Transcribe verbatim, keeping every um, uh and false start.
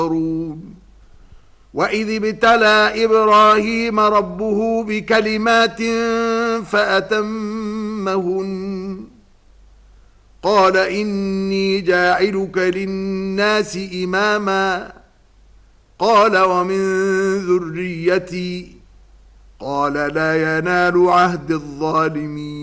وإذ ابتلى إبراهيم ربه بكلمات فأتمهن قال إني جاعلك للناس إماما قال ومن ذريتي قال لا ينال عهد الظالمين